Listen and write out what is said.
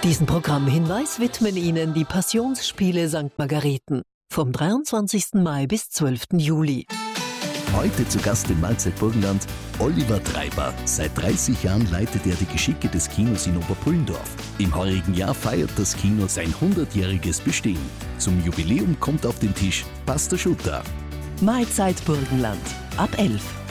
Diesen Programmhinweis widmen Ihnen die Passionsspiele St. Margareten vom 23. Mai bis 12. Juli. Heute zu Gast im Mahlzeit Burgenland Oliver Treiber. Seit 30 Jahren leitet er die Geschicke des Kinos in Oberpullendorf. Im heurigen Jahr feiert das Kino sein 100-jähriges Bestehen. Zum Jubiläum kommt auf den Tisch Pastor Schutter. Mahlzeit Burgenland ab 11.